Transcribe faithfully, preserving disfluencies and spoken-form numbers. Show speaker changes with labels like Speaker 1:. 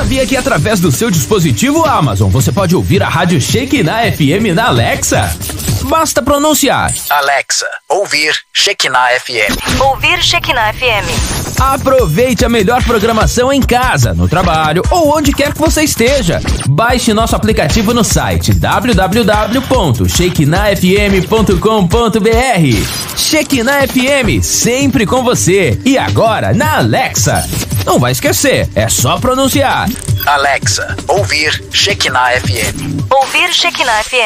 Speaker 1: Sabia que através do seu dispositivo Amazon você pode ouvir a rádio Shekinah F M na Alexa? Basta pronunciar:
Speaker 2: Alexa, ouvir Shekinah F M.
Speaker 3: Ouvir Shekinah F M.
Speaker 1: Aproveite a melhor programação em casa, no trabalho ou onde quer que você esteja. Baixe nosso aplicativo no site w w w ponto shekinah f m ponto com ponto b r. Shekinah F M, sempre com você. E agora na Alexa. Não vai esquecer, é só pronunciar:
Speaker 2: Alexa, ouvir Shekinah F M.
Speaker 3: Ouvir Shekinah F M.